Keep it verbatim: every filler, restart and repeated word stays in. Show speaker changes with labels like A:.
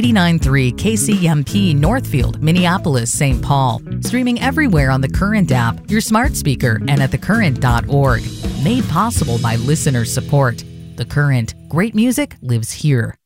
A: ninety-nine point three K C M P Northfield, Minneapolis, Saint Paul. Streaming everywhere on the Current app, your smart speaker, and at the current dot org. Made possible by listener support. The Current. Great music lives here.